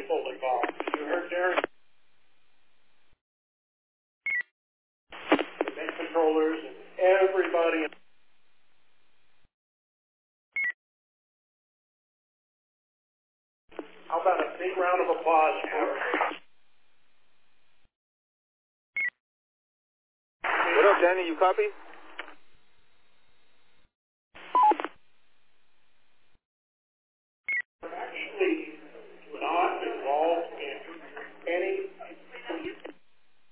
people involved. You heard Darren, the bank controllers, and everybody. How about a big round of applause for it? What up, Danny? You copy?